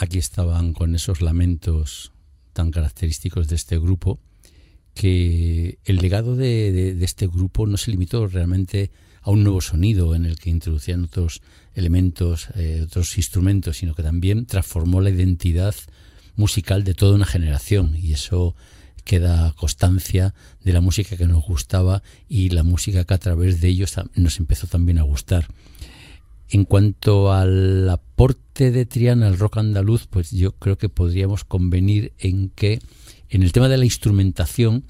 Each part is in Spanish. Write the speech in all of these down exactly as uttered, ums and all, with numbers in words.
aquí estaban con esos lamentos tan característicos de este grupo, que el legado de, de, de este grupo no se limitó realmente a un nuevo sonido en el que introducían otros elementos, eh, otros instrumentos, sino que también transformó la identidad musical de toda una generación, y eso queda constancia de la música que nos gustaba y la música que a través de ellos nos empezó también a gustar. En cuanto al aporte de Triana al rock andaluz, pues yo creo que podríamos convenir en que en el tema de la instrumentación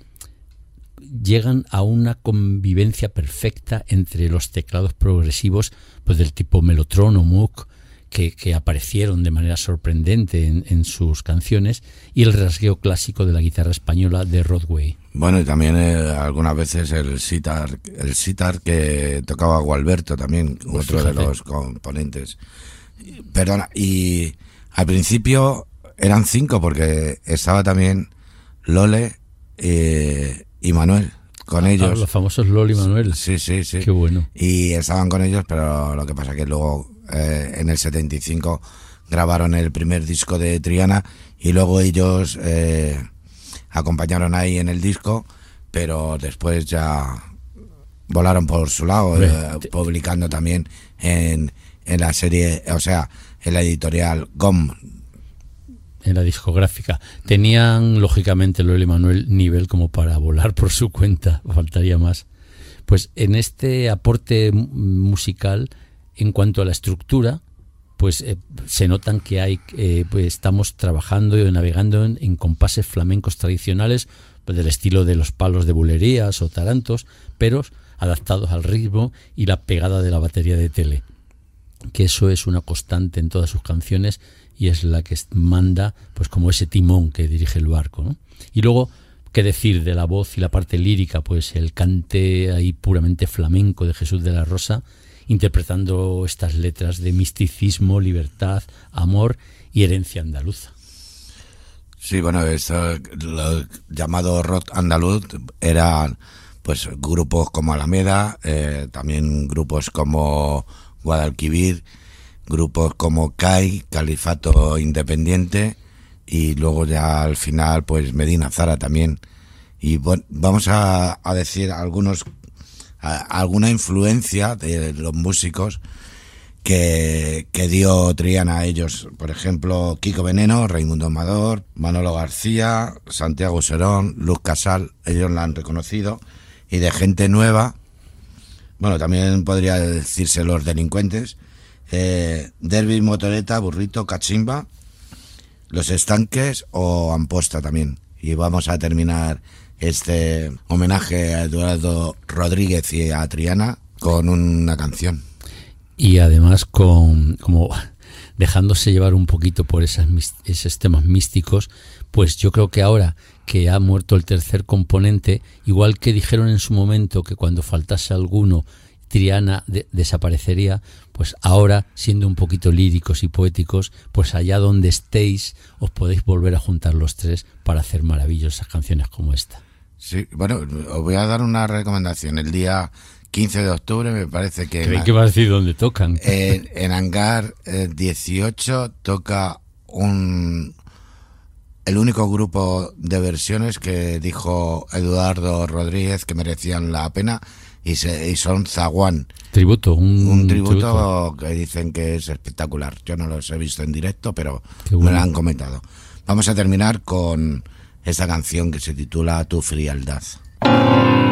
llegan a una convivencia perfecta entre los teclados progresivos, pues del tipo Mellotron o Moog, que, que aparecieron de manera sorprendente en, en sus canciones, y el rasgueo clásico de la guitarra española de Rodway. Bueno, y también eh, algunas veces el sitar, el sitar que tocaba Gualberto también, pues otro fíjate. De los componentes. Perdona, y al principio eran cinco porque estaba también Lole eh, y Manuel con ah, ellos. Los famosos Lole y Manuel. Sí, sí, sí. Qué bueno. Y estaban con ellos, pero lo que pasa que luego eh, en el setenta y cinco grabaron el primer disco de Triana y luego ellos eh, acompañaron ahí en el disco, pero después ya volaron por su lado, eh, publicando también en, en la serie, o sea, en la editorial G O M. En la discográfica. Tenían, lógicamente, Lole y Manuel nivel como para volar por su cuenta, faltaría más. Pues en este aporte musical, en cuanto a la estructura, pues eh, se notan que hay, eh, pues estamos trabajando y navegando en, en compases flamencos tradicionales, pues del estilo de los palos de bulerías o tarantos, pero adaptados al ritmo y la pegada de la batería de Tele, que eso es una constante en todas sus canciones y es la que manda, pues como ese timón que dirige el barco, ¿no? Y luego, qué decir de la voz y la parte lírica, pues el cante ahí puramente flamenco de Jesús de la Rosa, interpretando estas letras de misticismo, libertad, amor y herencia andaluza. Sí, bueno, esto, lo llamado rock andaluz eran pues grupos como Alameda, eh, también grupos como Guadalquivir, grupos como C A I, Califato Independiente, y luego ya al final pues Medina Zara también. Y bueno, vamos a, a decir algunos a, alguna influencia de los músicos que, que dio Triana a ellos. Por ejemplo, Kiko Veneno, Raimundo Amador, Manolo García, Santiago Serón, Luz Casal, ellos la han reconocido. Y de gente nueva, bueno, también podría decirse Los Delincuentes, eh, Derby, Motoreta, Burrito, Cachimba, Los Estanques o Amposta también. Y vamos a terminar este homenaje a Eduardo Rodríguez y a Triana con una canción. Y además con como dejándose llevar un poquito por esas, esos temas místicos, pues yo creo que ahora que ha muerto el tercer componente, igual que dijeron en su momento que cuando faltase alguno Triana de, desaparecería, pues ahora, siendo un poquito líricos y poéticos, pues allá donde estéis os podéis volver a juntar los tres para hacer maravillosas canciones como esta. Sí, bueno, os voy a dar una recomendación. El día quince de octubre me parece que... Creí que va a decir dónde tocan. En, en Hangar eh, dieciocho toca un... el único grupo de versiones que dijo Eduardo Rodríguez que merecían la pena, y, se, y son Zaguán. Tributo, un, un tributo, tributo que dicen que es espectacular. Yo no los he visto en directo, pero bueno. me lo han comentado. Vamos a terminar con esta canción que se titula Tu frialdad.